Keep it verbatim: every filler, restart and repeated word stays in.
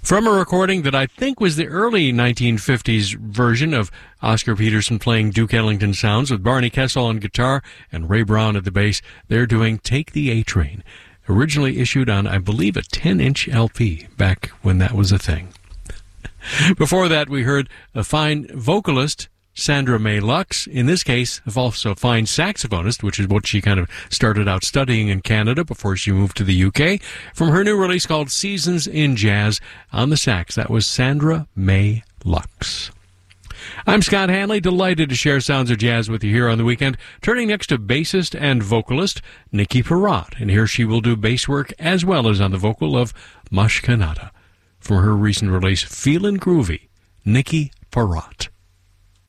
From a recording that I think was the early nineteen fifties version of Oscar Peterson playing Duke Ellington sounds with Barney Kessel on guitar and Ray Brown at the bass. They're doing Take the A-Train, originally issued on, I believe, a ten-inch L P back when that was a thing. Before that, we heard a fine vocalist, Sandra May Lux, in this case, also a fine saxophonist, which is what she kind of started out studying in Canada before she moved to the U K, from her new release called Seasons in Jazz on the sax. That was Sandra May Lux. I'm Scott Hanley, delighted to share sounds of jazz with you here on the weekend. Turning next to bassist and vocalist Nikki Parrott, and here she will do bass work as well as on the vocal of Mush Kanata. From her recent release, Feelin' Groovy, Nikki Parrott.